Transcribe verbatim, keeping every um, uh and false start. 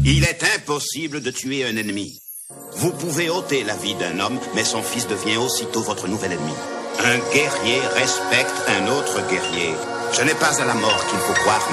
Il est impossible de tuer un ennemi. Vous pouvez ôter la vie d'un homme, mais son fils devient aussitôt votre nouvel ennemi. Un guerrier respecte un autre guerrier. Ce n'est pas à la mort qu'il faut croire,